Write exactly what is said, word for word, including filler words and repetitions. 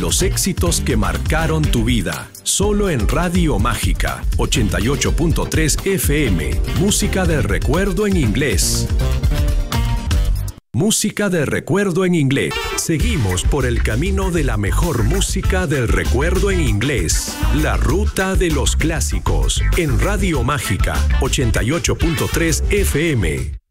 los éxitos que marcaron tu vida. Solo en Radio Mágica, ochenta y ocho punto tres F M. Música de recuerdo en inglés. Música de recuerdo en inglés. Seguimos por el camino de la mejor música del recuerdo en inglés. La ruta de los clásicos. En Radio Mágica, ochenta y ocho punto tres F M.